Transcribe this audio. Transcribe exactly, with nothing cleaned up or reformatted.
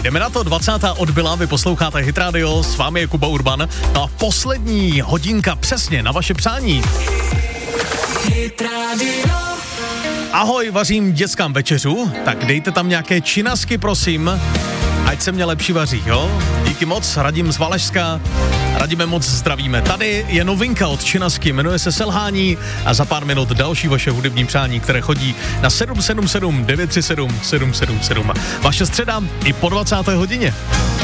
Jdeme na to, dvacátá odbyla, vy posloucháte Hit Radio, s vámi je Kuba Urban. No a poslední hodinka přesně na vaše přání. Hit Radio. Ahoj, vařím dětskám večeřu, tak dejte tam nějaké činasky, prosím, ať se mě lepší vaří, jo? Díky moc, Radim z Valašska, Radíme moc zdravíme. Tady je novinka od činasky, jmenuje se Selhání a za pár minut další vaše hudební přání, které chodí na sedm sedm sedm devět tři sedm sedm sedm sedm. Vaše středa i po dvacáté hodině.